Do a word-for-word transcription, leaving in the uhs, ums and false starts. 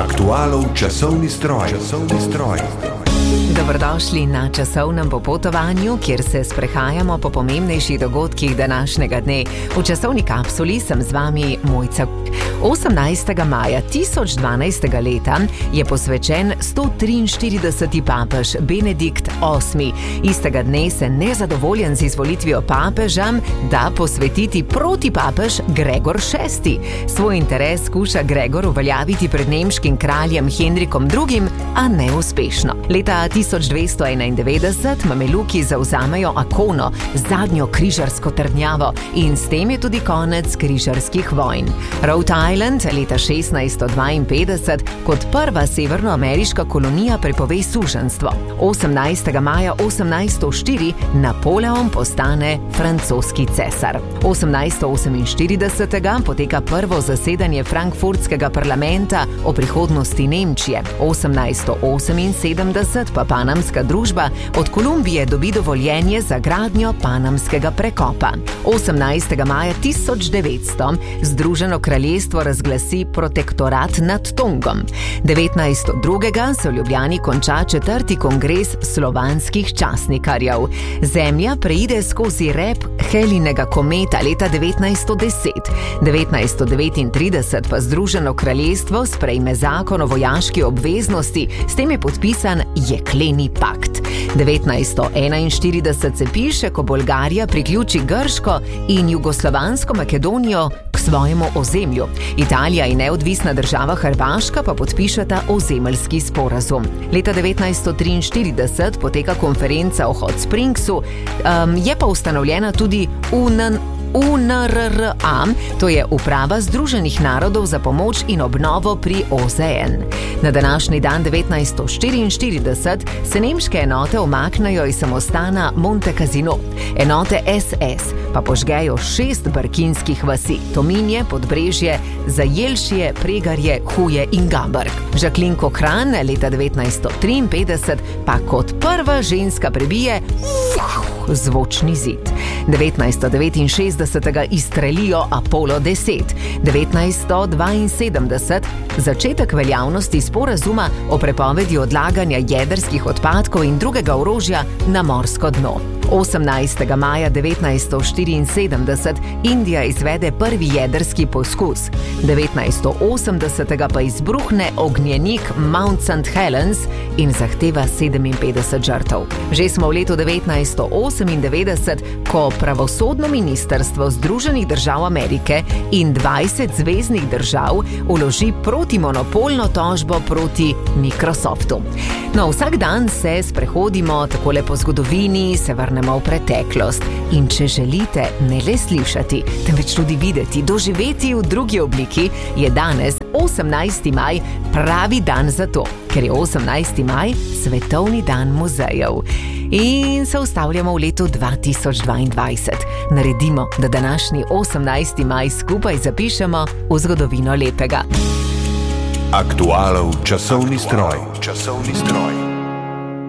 Aktualov časovni stroj. Časovni stroj. Dobrodošli na časovnem popotovanju, kjer se sprehajamo po pomembnejših dogodkih današnjega dne. V časovni kapsuli sem z vami Mojca. osemnajstega maja tisoč dvanajstega leta je posvečen sto triinštirideseti papež Benedikt osmi. Istega dne se nezadovoljen z izvolitvijo papeža da posvetiti protipapež Gregor šesti. Svoj interes skuša Gregor uveljaviti pred nemškim kraljem Henrikom drugim, a neuspešno. Leta tisoč dvesto enaindevetdeset mameluki zavzamejo Akono, zadnjo križarsko trdnjavo, in s tem je tudi konec križarskih vojn. Rhode Island leta šestnajststo dvainpetdeset kot prva severnoameriška kolonija prepove suženjstvo. osemnajstega maja osemnajststo štiri Napoleon postane francoski cesar. osemnajststo oseminštiridesetega poteka prvo zasedanje frankfurtskega parlamenta o prihodnosti Nemčije. osemnajststo oseminsedemdeset pa panamska družba od Kolumbije dobi dovoljenje za gradnjo panamskega prekopa. osemnajstega maja tisoč devetsto Združeno kraljestvo razglasi protektorat nad Tongom. devetnajststo drugega se v Ljubljani konča četrti kongres slovanskih časnikarjev. Zemlja preide skozi rep Helinega kometa leta devetnajststo deset. devetnajststo devetintrideset pa Združeno kraljestvo sprejme zakon o vojaški obveznosti, s tem je podpisan Jekleni pakt. devetnajststo enainštirideset se piše, ko Bolgarija priključi Grško in jugoslovansko Makedonijo k svojemu ozemlju. Italija in neodvisna država Hrvaška pa podpišeta ozemeljski sporazum. Leta devetnajststo triinštirideset poteka konferenca o Hot Springsu, um, je pa ustanovljena tudi U N UNRRA, to je Uprava Združenih narodov za pomoč in obnovo pri O Z N. Na današnji dan devetnajststo štiriinštirideset se nemške enote umaknejo iz samostana Monte Cassino. Enote S S pa požgejo šest brkinskih vasi: Tominje, Podbrežje, Zajelšje, Pregarje, Huje in Gabrk. Jacqueline Cochrane leta devetnajststo triinpetdeset pa kot prva ženska prebije zvočni zid. devetnajststo devetinšestdesetega izstrelijo Apollo deset. devetnajststo dvainsedemdeset začetek veljavnosti sporazuma o prepovedi odlaganja jedrskih odpadkov in drugega orožja na morsko dno. osemnajstega maja devetnajststo štiriinsedemdeset Indija izvede prvi jedrski poskus. devetnajststo osemdesetega pa izbruhne ognjenik Mount Saint Helens in zahteva sedeminpetdeset žrtev. Že smo v letu devetnajststo osemindevetdeset, ko pravosodno ministrstvo Združenih držav Amerike in dvajset zveznih držav vloži protimonopolno tožbo proti Microsoftu. No, vsak dan se sprehodimo takole po zgodovini, se vrnemo v preteklost in če želite ne le slišati, temveč tudi videti, doživeti v drugi obliki, je danes osemnajsti maj pravi dan za to, ker je osemnajsti maj svetovni dan muzejev. In se ustavljamo v letu dva tisoč dvaindvajset. Naredimo, da današnji osemnajsti maj skupaj zapišemo v zgodovino lepega. Aktualov časovni stroj. Časovni stroj.